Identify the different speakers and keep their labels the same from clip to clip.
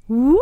Speaker 1: Wuhu!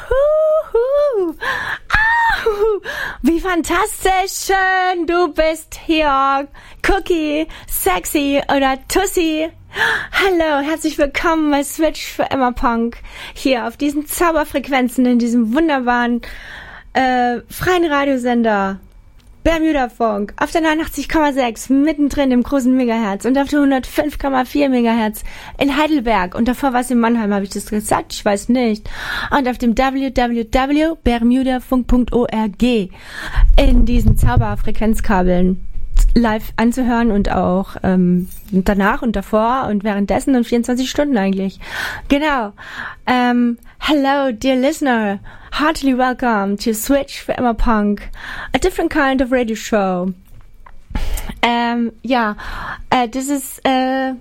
Speaker 1: Au! Wie fantastisch schön du bist hier, Cookie, Sexy oder Tussi. Hallo, herzlich willkommen bei Switch für Emma Punk. Hier auf diesen Zauberfrequenzen in diesem wunderbaren freien Radiosender Bermuda Funk auf der 89,6 mittendrin im großen Megahertz und auf der 105,4 Megahertz in Heidelberg und davor war es in Mannheim, habe ich das gesagt? Ich weiß nicht. Und auf dem www.bermudafunk.org in diesen Zauberfrequenzkabeln live anzuhören und auch danach und davor und währenddessen und 24 Stunden eigentlich. Genau. Hello, dear listener. Heartily welcome to Switch for Emma Punk, a different kind of radio show. This is the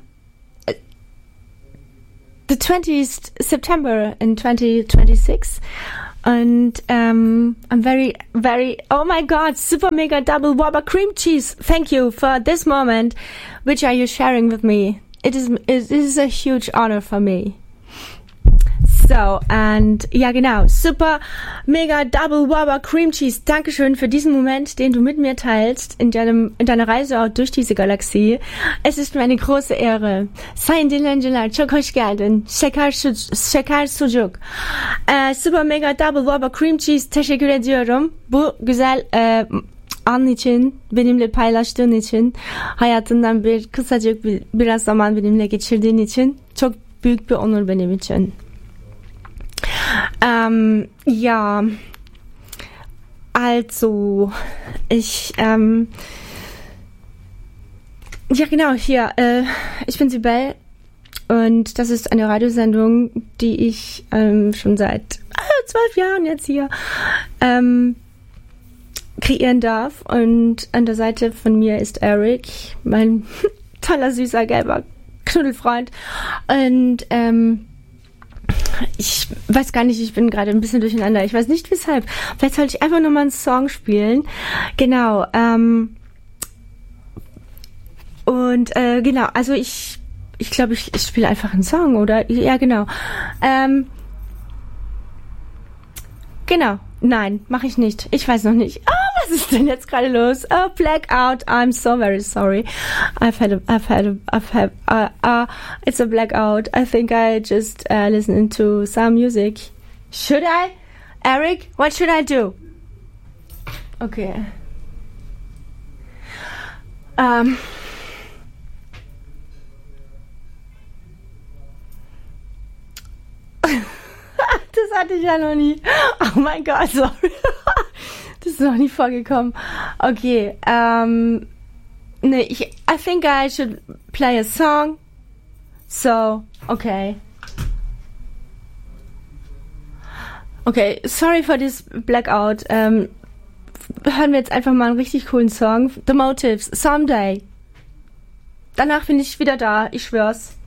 Speaker 1: 20th September in 2026. And I'm very, very, oh my god, super mega double whopper cream cheese. Thank you for this moment, which are you sharing with me. It is a huge honor for me. So, and ja genau, super mega double whopper cream cheese. Dankeschön für diesen Moment, den du mit mir teilst in deiner Reise auch durch diese Galaxie. Es ist mir eine große Ehre. Sayın dinleyiciler, çok hoş geldin. Şeker sucuk. Super mega double whopper cream cheese. Teşekkür ediyorum. Bu güzel an için, benimle paylaştığın için, hayatından biraz zaman benimle geçirdiğin için çok büyük bir onur benim için. Ja, also, ich bin Sibel und das ist eine Radiosendung, die ich schon seit 12 Jahren jetzt hier kreieren darf und an der Seite von mir ist Eric, mein toller, süßer, gelber Knuddelfreund und ich weiß gar nicht, ich bin gerade ein bisschen durcheinander. Ich weiß nicht weshalb. Vielleicht sollte ich einfach nochmal einen Song spielen. Genau. Genau, also ich glaube, ich spiele einfach einen Song, oder? Ja, genau. Genau. Nein, mache ich nicht. Ich weiß noch nicht. Was ist denn jetzt gerade los? Oh, blackout. I'm so very sorry. It's a blackout. I think I just listened to some music. Should I? Eric, what should I do? Okay. Das hatte ich ja noch nie. Oh mein Gott, sorry. Das ist noch nie vorgekommen. Okay, I think I should play a song. So, okay. Okay, sorry for this blackout. Hören wir jetzt einfach mal einen richtig coolen Song. The Motives, Someday. Danach bin ich wieder da, ich schwör's.